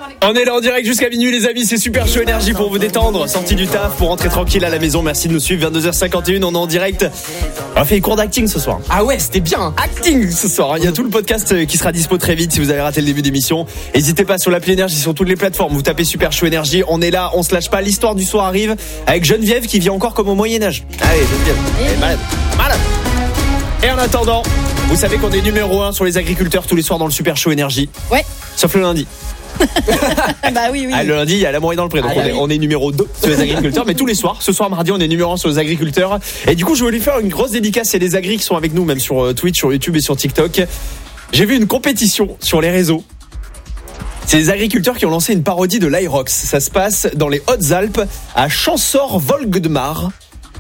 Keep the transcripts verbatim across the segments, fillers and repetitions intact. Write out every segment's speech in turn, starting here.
On est là en direct jusqu'à minuit les amis, c'est Super Show Énergie pour vous détendre, sortie du taf pour rentrer tranquille à la maison. Merci de nous suivre, vingt-deux heures cinquante et une, on est en direct. On a fait les cours d'acting ce soir. Ah ouais, c'était bien. Acting ce soir, il y a tout le podcast qui sera dispo très vite si vous avez raté le début d'émission. N'hésitez pas sur l'appli Énergie, sur toutes les plateformes, vous tapez Super Show Énergie, on est là, on se lâche pas. L'histoire du soir arrive avec Geneviève qui vit encore comme au Moyen-Âge. Allez Geneviève, elle est malade, malade. Et en attendant, vous savez qu'on est numéro un sur les agriculteurs tous les soirs dans le Super Show Énergie. Ouais. Sauf le lundi. Bah oui, oui. Ah, le lundi, il y a l'amour est dans le pré. Donc, ah, on, est, on est numéro deux sur les agriculteurs. Mais tous les soirs, ce soir mardi, on est numéro un sur les agriculteurs. Et du coup, je voulais lui faire une grosse dédicace. Il y a des agris qui sont avec nous, même sur Twitch, sur YouTube et sur TikTok. J'ai vu une compétition sur les réseaux. C'est les agriculteurs qui ont lancé une parodie de l'Aerox. Ça se passe dans les Hautes-Alpes, à Champsaur-Volgdemar.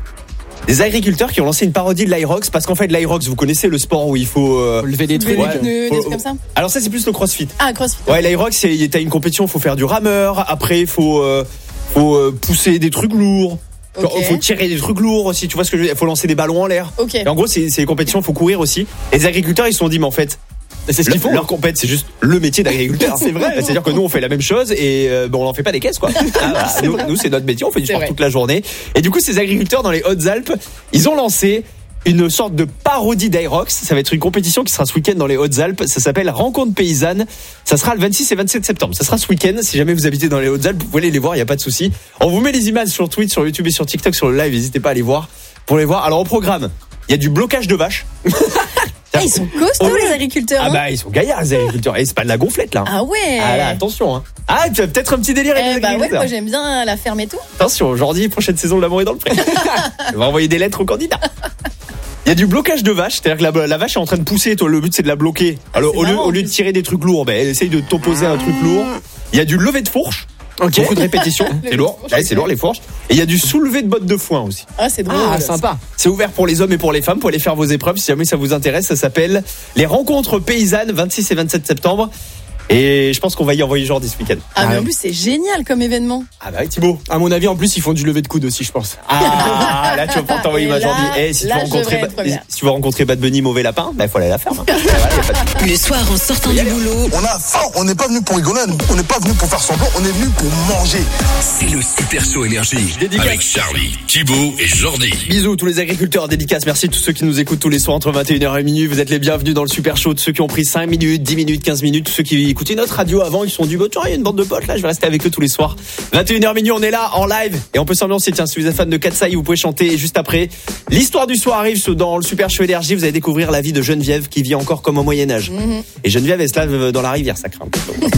Des agriculteurs qui ont lancé une parodie de l'Aerox parce qu'en fait l'Aerox, vous connaissez le sport où il faut euh, lever des trucs, ouais, des, faut, des trucs comme ça. Alors ça c'est plus le CrossFit. Ah CrossFit. Ouais, l'Aerox c'est t'as une compétition, faut faire du rameur, après il faut euh, faut euh, pousser des trucs lourds. Il okay. faut tirer des trucs lourds aussi, tu vois ce que je veux dire, faut lancer des ballons en l'air. Okay. Et en gros, c'est c'est des compétitions, faut courir aussi. Et les agriculteurs, ils se sont dit mais en fait c'est ce qu'ils font. Leur compète, c'est juste le métier d'agriculteur. C'est vrai. C'est-à-dire que nous, on fait la même chose et euh, bon, on n'en fait pas des caisses, quoi. Ah, bah, nous, nous, c'est notre métier. On fait du sport toute la journée. Et du coup, ces agriculteurs dans les Hautes-Alpes, ils ont lancé une sorte de parodie d'Aerox. Ça va être une compétition qui sera ce week-end dans les Hautes-Alpes. Ça s'appelle Rencontre paysanne. Ça sera le vingt-six et vingt-sept septembre. Ça sera ce week-end. Si jamais vous habitez dans les Hautes-Alpes, vous pouvez aller les voir. Il y a pas de souci. On vous met les images sur Twitch, sur YouTube et sur TikTok, sur le live. N'hésitez pas à les voir pour les voir. Alors au programme, il y a du blocage de vaches. Ah, ils sont costauds, les agriculteurs. Ah bah ils sont gaillards les agriculteurs. Et c'est pas de la gonflette là. Ah ouais. Ah là attention hein. Ah tu as peut-être un petit délire avec eh les bah agriculteurs. Ouais, moi j'aime bien la ferme et tout. Attention, aujourd'hui prochaine saison de l'amour est dans le pré. On va envoyer des lettres aux candidats. Il y a du blocage de vache, c'est-à-dire que la, la vache est en train de pousser, toi, le but c'est de la bloquer. Alors ah, au lieu au lieu de tirer des trucs lourds, ben elle essaye de t'opposer un truc lourd. Il y a du lever de fourche. Okay. Beaucoup de répétitions, c'est lourd. Ouais, c'est lourd les fourches. Et il y a du soulevé de bottes de foin aussi. Ah, c'est drôle. Ah, sympa. C'est ouvert pour les hommes et pour les femmes. Vous pouvez aller faire vos épreuves si jamais ça vous intéresse. Ça s'appelle les rencontres paysannes, vingt-six et vingt-sept septembre. Et je pense qu'on va y envoyer Jordi ce week-end. Ah, mais en plus, c'est génial comme événement. Ah, bah, Thibaut. À mon avis, en plus, ils font du lever de coude aussi, je pense. Ah, là, tu vas pouvoir t'envoyer ma Jordi. Eh, si, là, tu veux rencontrer, ba- si tu veux rencontrer Bad Bunny, mauvais lapin, bah, il faut aller à la ferme. Le soir, en sortant du boulot. On a faim, on n'est pas venu pour rigoler, on n'est pas venu pour faire semblant, on est venu pour manger. C'est le Super Show Énergie. Dédicace. Avec Charlie, Thibaut et Jordi. Bisous tous les agriculteurs, dédicaces. Merci à tous ceux qui nous écoutent tous les soirs entre vingt et une heures et minuit. Vous êtes les bienvenus dans le Super Show. De ceux qui ont pris cinq minutes, dix minutes, quinze minutes, tous ceux qui écoutaient notre radio avant, ils sont du bon. Il y a une bande de potes là, je vais rester avec eux tous les soirs. vingt et une heures minuit, on est là en live et on peut s'ambiancer. Tiens, si vous êtes fan de Katsai, vous pouvez chanter. Et juste après, l'histoire du soir arrive dans le Super Show Énergie. Vous allez découvrir la vie de Geneviève qui vit encore comme au Moyen-Âge. Mm-hmm. Et Geneviève, elle se lave dans la rivière, ça craint.